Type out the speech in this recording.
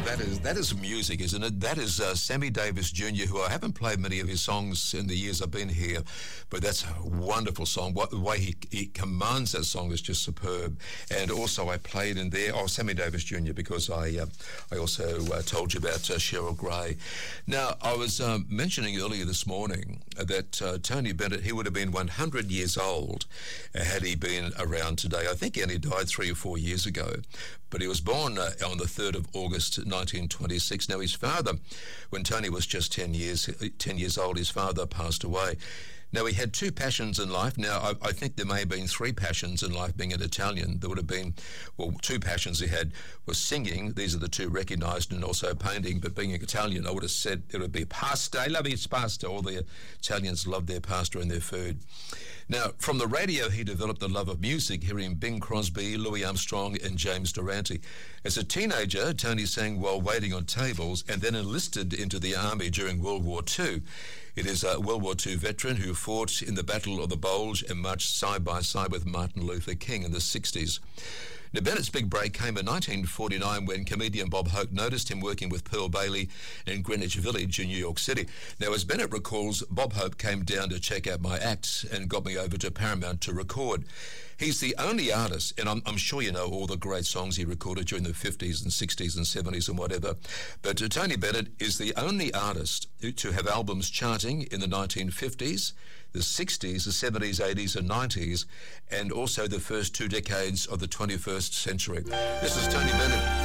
that is music, isn't it? That is Sammy Davis Jr., who I haven't played many of his songs in the years I've been here, but that's a wonderful song. The way he commands that song is just superb. And also I played in there, Sammy Davis Jr., because I also told you about Cheryl Gray. Now, I was mentioning earlier this morning that Tony Bennett, he would have been 100 years old had he been around today. I think he only died 3 or 4 years ago, but he was born on the 3rd of August 1926. Now, his father, when Tony was just 10 years old, his father passed away. Now, he had 2 passions in life. Now, I think there may have been 3 passions in life being an Italian. There would have been, 2 passions he had was singing. These are the 2 recognised, and also painting. But being an Italian, I would have said it would be pasta. I love his pasta. All the Italians love their pasta and their food. Now, from the radio, he developed the love of music, hearing Bing Crosby, Louis Armstrong, and James Durante. As a teenager, Tony sang while waiting on tables and then enlisted into the army during World War II. It is a World War II veteran who fought in the Battle of the Bulge and marched side by side with Martin Luther King in the 60s. Now, Bennett's big break came in 1949 when comedian Bob Hope noticed him working with Pearl Bailey in Greenwich Village in New York City. Now, as Bennett recalls, Bob Hope came down to check out my act and got me over to Paramount to record. He's the only artist, and I'm sure you know all the great songs he recorded during the 50s and 60s and 70s and whatever, but Tony Bennett is the only artist to have albums charting in the 1950s, the 60s, the 70s, 80s and 90s, and also the first 2 decades of the 21st century. This is Tony Bennett.